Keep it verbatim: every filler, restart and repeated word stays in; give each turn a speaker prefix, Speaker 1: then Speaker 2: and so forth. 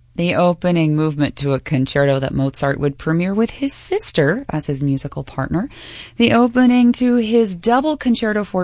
Speaker 1: the opening movement to a concerto that Mozart would premiere with his sister as his musical partner, the opening to his double concerto for